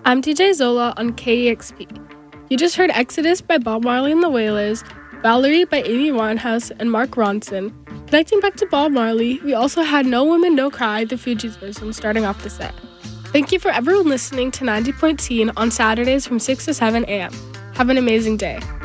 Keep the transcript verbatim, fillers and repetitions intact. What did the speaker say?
I'm D J Zola on K E X P. You just heard Exodus by Bob Marley and the Wailers, Valerie by Amy Winehouse and Mark Ronson. Connecting back to Bob Marley, we also had No Woman, No Cry, the Fugees version, starting off the set. Thank you for everyone listening to ninety point Teen on Saturdays from six to seven a.m. Have an amazing day.